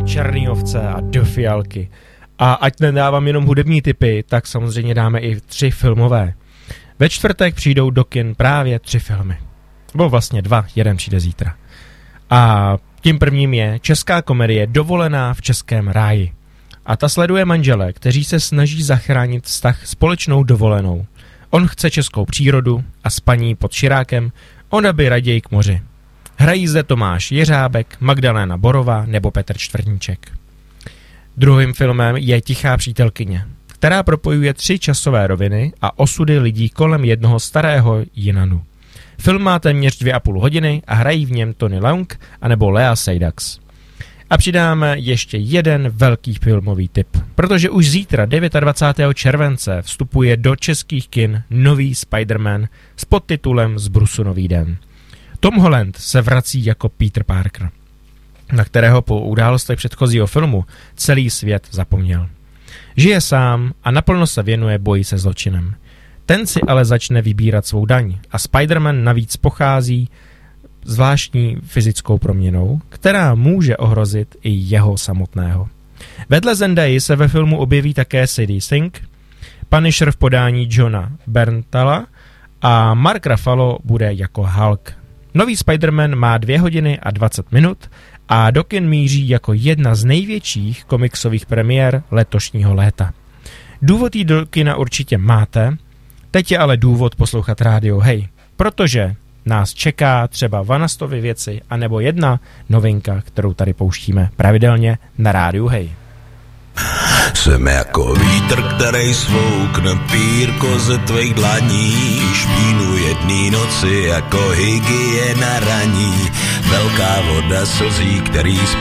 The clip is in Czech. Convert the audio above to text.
Černý ovce a Do fialky. A ať nedávám jenom hudební tipy, tak samozřejmě dáme i 3 filmové. Ve čtvrtek přijdou do kin právě 3 filmy. Nebo vlastně 2, jeden přijde zítra. A tím prvním je česká komedie Dovolená v českém ráji. A ta sleduje manžele, kteří se snaží zachránit vztah společnou dovolenou. On chce českou přírodu a spaní pod širákem, ona by raději k moři. Hrají zde Tomáš Jeřábek, Magdalena Borová nebo Petr Čtvrtníček. Druhým filmem je Tichá přítelkyně, která propojuje 3 časové roviny a osudy lidí kolem jednoho starého Jinanu. Film má téměř 2,5 hodiny a hrají v něm Tony Leung anebo Lea Seydoux. A přidáme ještě jeden velký filmový tip, protože už zítra 29. července vstupuje do českých kin nový Spider-Man s podtitulem Zbrusu nový den. Tom Holland se vrací jako Peter Parker, na kterého po událostech předchozího filmu celý svět zapomněl. Žije sám a naplno se věnuje boji se zločinem. Ten si ale začne vybírat svou daň a Spider-Man navíc pochází zvláštní fyzickou proměnou, která může ohrozit i jeho samotného. Vedle Zendaya se ve filmu objeví také Sadie Sink, Punisher v podání Johna Bernthala a Mark Ruffalo bude jako Hulk. Nový Spider-Man má 2 hodiny a 20 minut a do kin míří jako jedna z největších komiksových premiér letošního léta. Důvod jít do kina určitě máte, teď je ale důvod poslouchat rádio Hej, protože nás čeká třeba Vanastovy věci anebo jedna novinka, kterou tady pouštíme pravidelně na rádiu Hej. Jsem jako vítr, který svoukne pírko ze tvých dlaní, špínu jedný noci jako hygiena raní, velká voda slzí, který z